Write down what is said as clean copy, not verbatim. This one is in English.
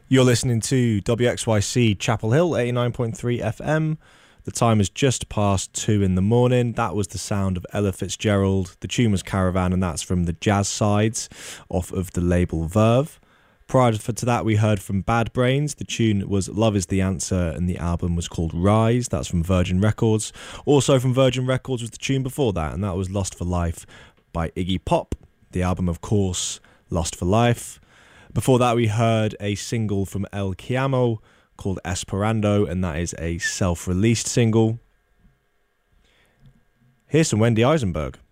You're listening to WXYC Chapel Hill 89.3 FM. The time is just past 2 in the morning. That was the sound of Ella Fitzgerald. The tune was Caravan, and that's from the Jazz Sides off of the label Verve. Prior to that, we heard from Bad Brains. The tune was Love Is The Answer, and the album was called Rise. That's from Virgin Records. Also from Virgin Records was the tune before that, and that was Lost for Life by Iggy Pop. The album, of course, Lost for Life. Before that, we heard a single from El Chiamo called Esperando, and that is a self-released single. Here's some Wendy Eisenberg.